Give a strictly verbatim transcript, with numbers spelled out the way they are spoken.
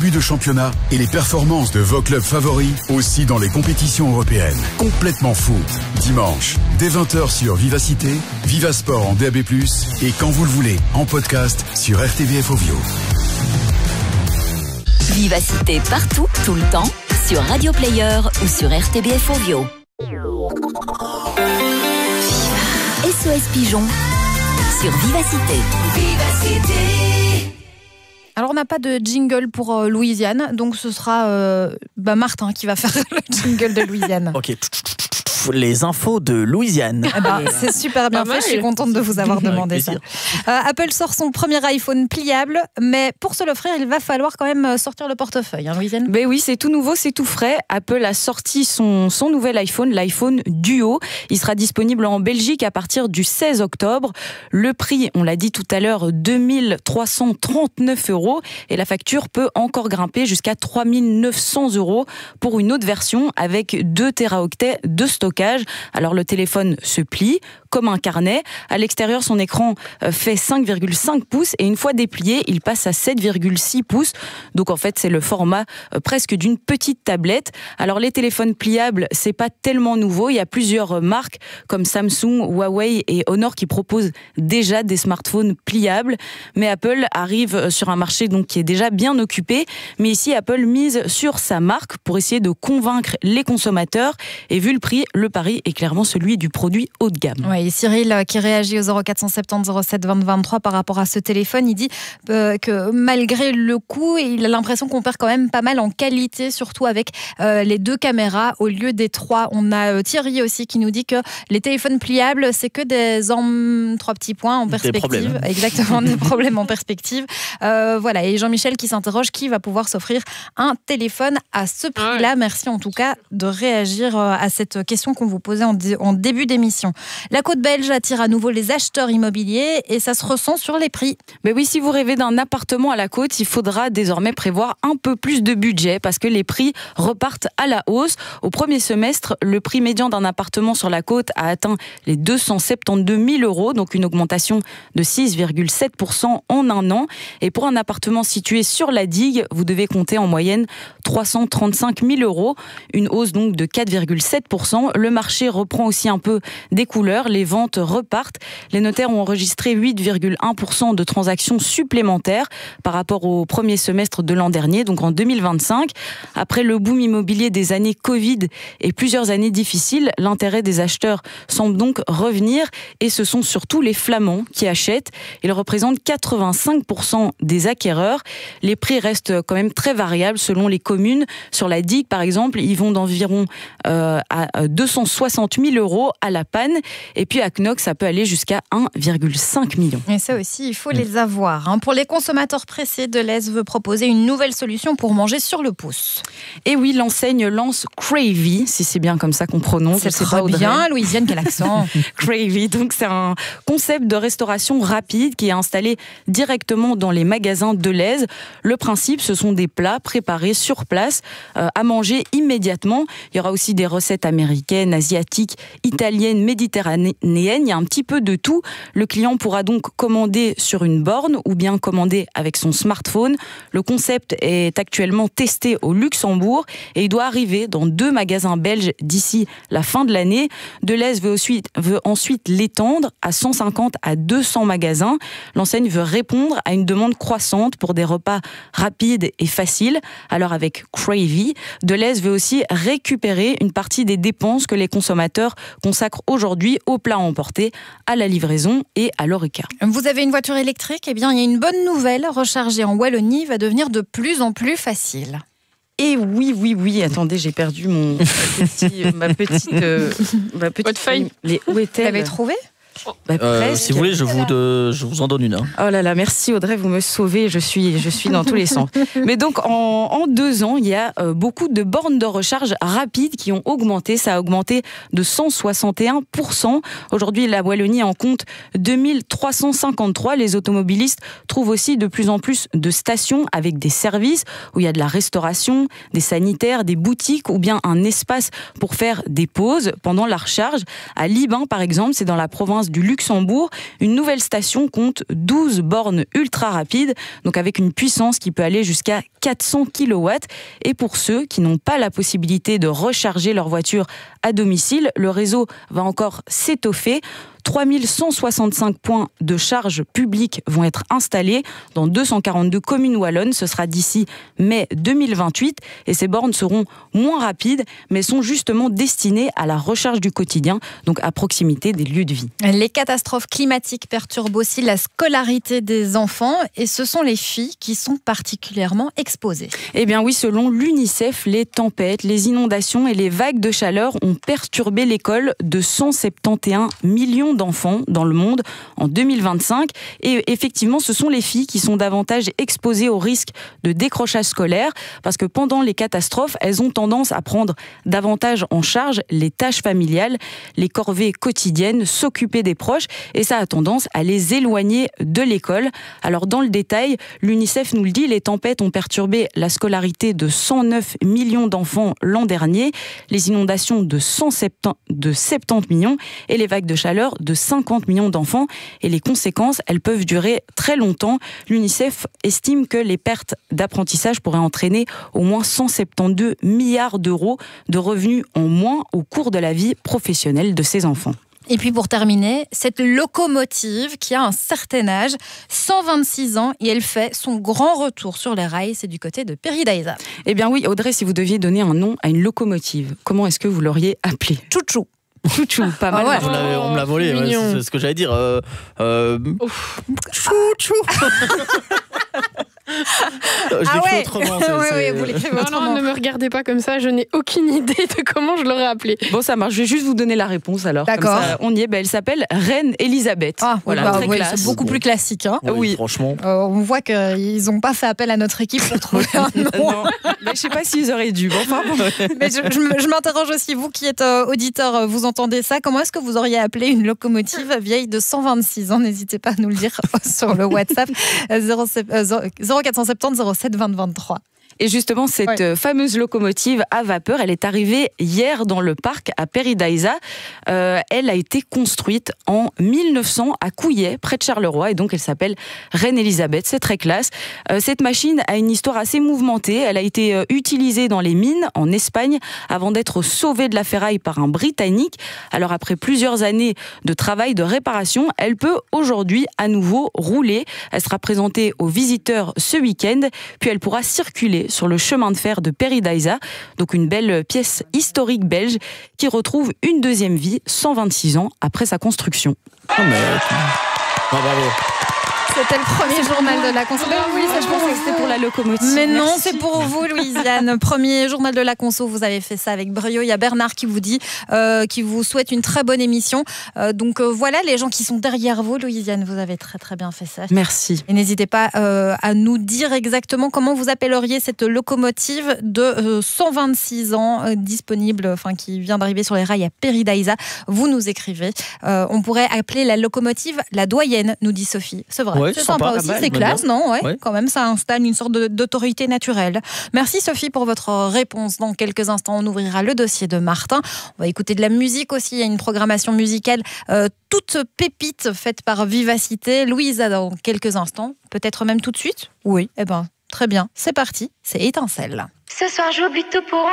débuts de championnat et les performances de vos clubs favoris aussi dans les compétitions européennes. Complètement fou. Dimanche, dès vingt heures sur Vivacité, Vivasport en D A B plus, et quand vous le voulez, en podcast sur R T V F Ovio. Vivacité partout, tout le temps, sur Radio Player ou sur R T B F Ovio. S O S Pigeon sur Vivacité. Vivacité. Alors on n'a pas de jingle pour euh, Louisiane, donc ce sera euh, bah Martin qui va faire le jingle de Louisiane. Ok. Les infos de Louisiane. Eh ben, c'est super bien fait, je suis contente de vous avoir demandé ça. Euh, Apple sort son premier iPhone pliable, mais pour se l'offrir, il va falloir quand même sortir le portefeuille, hein, Louisiane. Ben oui, c'est tout nouveau, c'est tout frais. Apple a sorti son, son nouvel iPhone, l'iPhone Duo. Il sera disponible en Belgique à partir du seize octobre. Le prix, on l'a dit tout à l'heure, deux mille trois cent trente-neuf euros. Et la facture peut encore grimper jusqu'à trois mille neuf cents euros pour une autre version avec deux téraoctets de stockage. Alors le téléphone se plie comme un carnet. À l'extérieur, son écran fait cinq virgule cinq pouces et une fois déplié, il passe à sept virgule six pouces. Donc en fait, c'est le format presque d'une petite tablette. Alors les téléphones pliables, c'est pas tellement nouveau. Il y a plusieurs marques comme Samsung, Huawei et Honor qui proposent déjà des smartphones pliables. Mais Apple arrive sur un marché donc qui est déjà bien occupé. Mais ici, Apple mise sur sa marque pour essayer de convaincre les consommateurs. Et vu le prix, le pari est clairement celui du produit haut de gamme. Oui, et Cyril qui réagit au zéro quatre cent soixante-dix zéro sept vingt vingt-trois par rapport à ce téléphone, il dit euh, que malgré le coût, il a l'impression qu'on perd quand même pas mal en qualité, surtout avec euh, les deux caméras au lieu des trois. On a euh, Thierry aussi qui nous dit que les téléphones pliables, c'est que des en... trois petits points en perspective. Des Exactement, des problèmes en perspective. Euh, voilà, et Jean-Michel qui s'interroge qui va pouvoir s'offrir un téléphone à ce prix-là. Merci en tout cas de réagir à cette question qu'on vous posait en, dé- en début d'émission. La côte belge attire à nouveau les acheteurs immobiliers et ça se ressent sur les prix. Mais oui, si vous rêvez d'un appartement à la côte, il faudra désormais prévoir un peu plus de budget parce que les prix repartent à la hausse. Au premier semestre, le prix médian d'un appartement sur la côte a atteint les deux cent soixante-douze mille euros, donc une augmentation de six virgule sept pour cent en un an. Et pour un appartement situé sur la digue, vous devez compter en moyenne trois cent trente-cinq mille euros, une hausse donc de quatre virgule sept pour cent. Le marché reprend aussi un peu des couleurs, les ventes repartent. Les notaires ont enregistré huit virgule un pour cent de transactions supplémentaires par rapport au premier semestre de l'an dernier, donc en deux mille vingt-cinq. Après le boom immobilier des années Covid et plusieurs années difficiles, l'intérêt des acheteurs semble donc revenir et ce sont surtout les Flamands qui achètent. Ils représentent quatre-vingt-cinq pour cent des acquéreurs. Les prix restent quand même très variables selon les communes. Sur la digue, par exemple, ils vont d'environ euh, à deux cent soixante mille euros à la panne. Et puis à Knox, ça peut aller jusqu'à un virgule cinq million. Et ça aussi, il faut les avoir. Hein. Pour les consommateurs pressés, Deleuze veut proposer une nouvelle solution pour manger sur le pouce. Et oui, l'enseigne lance Cravy, si c'est bien comme ça qu'on prononce. C'est très bien, Louisiane, quel accent. Cravy, donc c'est un concept de restauration rapide qui est installé directement dans les magasins Deleuze. Le principe, ce sont des plats préparés sur place euh, à manger immédiatement. Il y aura aussi des recettes américaines, asiatiques, italiennes, méditerranéennes. Il y a un petit peu de tout. Le client pourra donc commander sur une borne ou bien commander avec son smartphone. Le concept est actuellement testé au Luxembourg et il doit arriver dans deux magasins belges d'ici la fin de l'année. Deleuze veut ensuite, veut ensuite l'étendre à cent cinquante à deux cents magasins. L'enseigne veut répondre à une demande croissante pour des repas rapides et faciles. Alors avec Cravy, Deleuze veut aussi récupérer une partie des dépenses que les consommateurs consacrent aujourd'hui aux plats emportés, à la livraison et à l'Oreca. Vous avez une voiture électrique ? Eh bien, il y a une bonne nouvelle. Recharger en Wallonie va devenir de plus en plus facile. Et oui, oui, oui. Attendez, j'ai perdu mon petit, ma petite, euh, ma petite feuille. Mais où est-elle ? Vous l'avez trouvée ? Bah, euh, si vous voulez, je vous, de, je vous en donne une. Hein. Oh là là, merci Audrey, vous me sauvez, je suis, je suis dans tous les sens. Mais donc, en, en deux ans, il y a euh, beaucoup de bornes de recharge rapides qui ont augmenté. Ça a augmenté de cent soixante et un pour cent. Aujourd'hui, la Wallonie en compte deux mille trois cent cinquante-trois. Les automobilistes trouvent aussi de plus en plus de stations avec des services où il y a de la restauration, des sanitaires, des boutiques ou bien un espace pour faire des pauses pendant la recharge. À Libin, par exemple, c'est dans la province province du Luxembourg, une nouvelle station compte douze bornes ultra rapides, donc avec une puissance qui peut aller jusqu'à quatre cents kilowatts. Et pour ceux qui n'ont pas la possibilité de recharger leur voiture à domicile, le réseau va encore s'étoffer. trois mille cent soixante-cinq points de charge publique vont être installés dans deux cent quarante-deux communes wallonnes. Ce sera d'ici mai deux mille vingt-huit et ces bornes seront moins rapides mais sont justement destinées à la recharge du quotidien, donc à proximité des lieux de vie. Les catastrophes climatiques perturbent aussi la scolarité des enfants et ce sont les filles qui sont particulièrement exposées. Eh bien oui, selon l'UNICEF, les tempêtes, les inondations et les vagues de chaleur ont perturbé l'école de cent soixante et onze millions d'enfants dans le monde en deux mille vingt-cinq. Et effectivement, ce sont les filles qui sont davantage exposées au risque de décrochage scolaire parce que pendant les catastrophes, elles ont tendance à prendre davantage en charge les tâches familiales, les corvées quotidiennes, s'occuper des proches et ça a tendance à les éloigner de l'école. Alors dans le détail, l'UNICEF nous le dit, les tempêtes ont perturbé la scolarité de cent neuf millions d'enfants l'an dernier, les inondations de cent soixante-dix millions et les vagues de chaleur de cinquante millions d'enfants. Et les conséquences, elles peuvent durer très longtemps. L'UNICEF estime que les pertes d'apprentissage pourraient entraîner au moins cent soixante-douze milliards d'euros de revenus en moins au cours de la vie professionnelle de ces enfants. Et puis pour terminer, cette locomotive qui a un certain âge, cent vingt-six ans, et elle fait son grand retour sur les rails, c'est du côté de Paradise. Eh bien oui, Audrey, si vous deviez donner un nom à une locomotive, comment est-ce que vous l'auriez appelée ? Chouchou. Chouchou, pas mal. Ah ouais. On, l'a- on me l'a volé, ouais, c'est, c'est ce que j'allais dire. Euh, euh, chou-chou. Je l'écris Ah ouais. autrement. c'est- Oui, c'est- oui, vous l'écrivez Non, autrement. non, ne me regardez pas comme ça, je n'ai aucune idée de comment je l'aurais appelée. Bon, ça marche. Je vais juste vous donner la réponse alors. D'accord. Comme ça, on y est. Ben, elle s'appelle Reine Elisabeth. Ah, voilà, bah, très ouais, classe. c'est beaucoup plus classique. Hein. Oui, Oui. franchement. Euh, on voit qu'ils n'ont pas fait appel à notre équipe pour trouver un nom. Non, mais je sais pas s'ils auraient dû. Bon, enfin, bon. Mais je, je me- je m'interroge aussi, vous qui êtes euh, auditeur, euh, vous entendez ça, comment est-ce que vous auriez appelé une locomotive vieille de cent vingt-six ans? N'hésitez pas à nous le dire sur le WhatsApp euh, zéro quatre cent soixante-dix zéro sept vingt vingt-trois. Et justement, cette Ouais. fameuse locomotive à vapeur, elle est arrivée hier dans le parc à Paradise. Euh, elle a été construite en mille neuf cents à Couillet, près de Charleroi, et donc elle s'appelle Reine Elisabeth. C'est très classe. Euh, cette machine a une histoire assez mouvementée. Elle a été euh, utilisée dans les mines en Espagne avant d'être sauvée de la ferraille par un Britannique. Alors après plusieurs années de travail de réparation, elle peut aujourd'hui à nouveau rouler. Elle sera présentée aux visiteurs ce week-end, puis elle pourra circuler sur le chemin de fer de Paradise, donc une belle pièce historique belge qui retrouve une deuxième vie cent vingt-six ans après sa construction. Ah, mais... Ah, bravo. C'était le premier journal de la conso. Oui, ça je pensais que c'était pour la locomotive. Mais non, Merci. c'est pour vous, Louisiane. Premier journal de la conso, vous avez fait ça avec brio. Il y a Bernard qui vous dit, euh, qui vous souhaite une très bonne émission. Euh, donc euh, voilà, les gens qui sont derrière vous, Louisiane, vous avez très très bien fait ça. Merci. Et n'hésitez pas euh, à nous dire exactement comment vous appelleriez cette locomotive de euh, cent vingt-six ans euh, disponible, enfin qui vient d'arriver sur les rails à Paradise. Vous nous écrivez. Euh, on pourrait appeler la locomotive la doyenne, nous dit Sophie. C'est vrai. Ouais, c'est sympa, sympa pas aussi, mal, c'est j'aime classe, bien. non ouais, Ouais. Quand même, ça installe une sorte de- d'autorité naturelle. Merci Sophie pour votre réponse. Dans quelques instants, on ouvrira le dossier de Martin. On va écouter de la musique aussi. Il y a une programmation musicale euh, toute pépite faite par Vivacité. Louisa dans quelques instants, peut-être même tout de suite. Oui. Eh ben, très bien. C'est parti. C'est Étincelle. Ce soir, j'oublie tout pour